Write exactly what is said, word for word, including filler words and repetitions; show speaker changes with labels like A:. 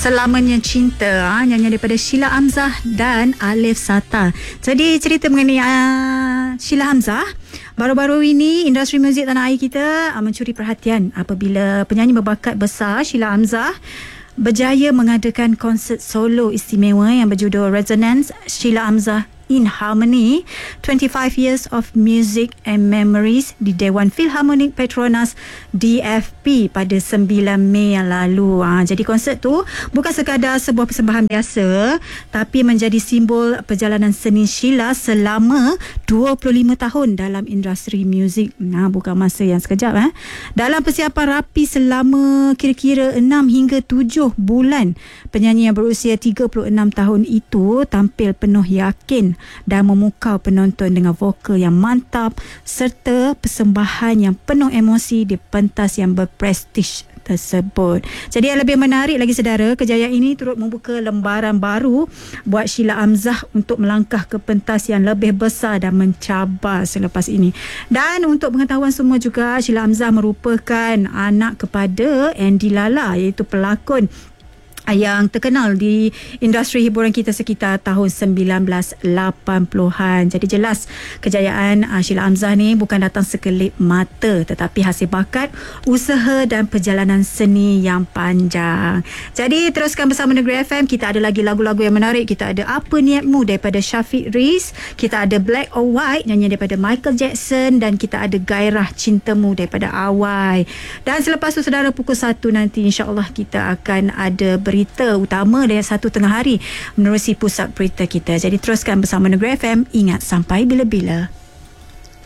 A: Selamanya Cinta, ha, nyanyian daripada Sheila Hamzah dan Alif Sata. Jadi cerita mengenai uh, Sheila Hamzah, baru-baru ini industri muzik tanah air kita uh, mencuri perhatian apabila penyanyi berbakat besar Sheila Hamzah berjaya mengadakan konsert solo istimewa yang berjudul Resonance Sheila Hamzah in Harmony, twenty-five years of music and memories di Dewan Philharmonic Petronas D F P pada sembilan Mei yang lalu. Ha, jadi konsert tu bukan sekadar sebuah persembahan biasa, tapi menjadi simbol perjalanan seni Sheila selama dua puluh lima tahun dalam industri muzik. Nah, bukan masa yang sekejap. Eh. Dalam persiapan rapi selama kira-kira enam hingga tujuh bulan, penyanyi yang berusia tiga puluh enam tahun itu tampil penuh yakin dan memukau penonton dengan vokal yang mantap serta persembahan yang penuh emosi di pentas yang berprestij tersebut. Jadi yang lebih menarik lagi saudara, kejayaan ini turut membuka lembaran baru buat Sheila Hamzah untuk melangkah ke pentas yang lebih besar dan mencabar selepas ini. Dan untuk pengetahuan semua juga, Sheila Hamzah merupakan anak kepada Andy Lala, iaitu pelakon yang terkenal di industri hiburan kita sekitar tahun sembilan belas lapan puluhan. Jadi jelas kejayaan uh, Sheila Hamzah ni bukan datang sekelip mata, tetapi hasil bakat, usaha dan perjalanan seni yang panjang. Jadi teruskan bersama Negeri F M. Kita ada lagi lagu-lagu yang menarik. Kita ada Apa Niatmu daripada Syafiq Riz, kita ada Black or White nyanyian daripada Michael Jackson, dan kita ada Gairah Cintamu daripada Awai. Dan selepas tu saudara, pukul satu nanti insya-Allah kita akan ada berita utama dari satu tengah hari menerusi pusat berita kita. Jadi teruskan bersama Negeri F M. Ingat, sampai bila-bila.